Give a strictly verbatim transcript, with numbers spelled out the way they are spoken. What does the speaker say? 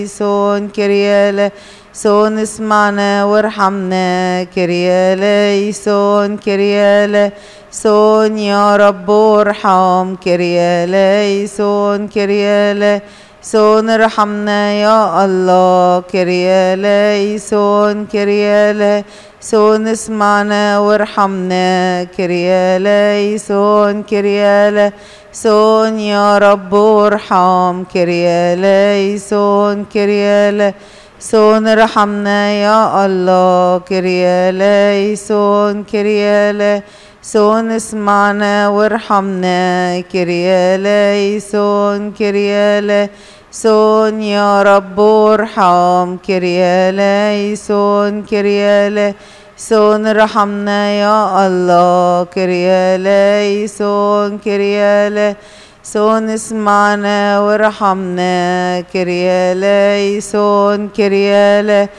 ليسون كريا ليسون اسمعنا وارحمنا كريا ليسون كريا ليسون يا رب ارحم كريا ليسون كريا ليسون ارحمنا يا الله كريا ليسون كريا ليسون اسمعنا وارحمنا كريا ليسون كريا ليسون يا رب ارحم كريا ليسون كريا ليسون ارحمنا يا الله كريا ليسون كريا ليسون اسمعنا وارحمنا كريا ليسون كريا ليسون يا رب ارحم كريا ليسون كريا ليسون ارحمنا يا الله كريا ليسون كريا ليسون اسمعنا وارحمنا كريا ليسون كريا